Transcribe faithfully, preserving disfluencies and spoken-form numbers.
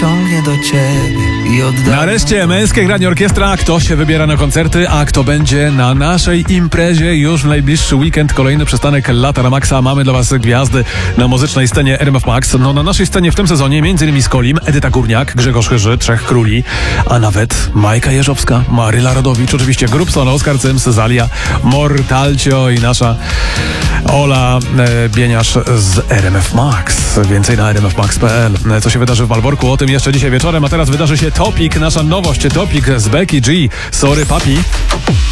ciągnie do ciebie i odda... Nareszcie męskie granie orkiestra. Kto się wybiera na koncerty, a kto będzie na naszej imprezie już w najbliższy weekend. Kolejny przystanek Lata na Maxa. Mamy dla was gwiazdy na muzycznej scenie R M F Max. No na naszej scenie w tym sezonie m.in. Skolim, Edyta Górniak, Grzegorz Chyży, Trzech Króli, a nawet Majka Jeżowska, Maryla Rodowicz, oczywiście Grubson, Oskar Cyms, Zalia, Mortalcio i nasza Ola e, Bieniasz z R M F Max. Więcej na r m f max kropka p l. Co się wydarzy w Malborku? O tym jeszcze dzisiaj wieczorem, a teraz wydarzy się Topik, nasza nowość Topik z Becky G. Sorry Papi.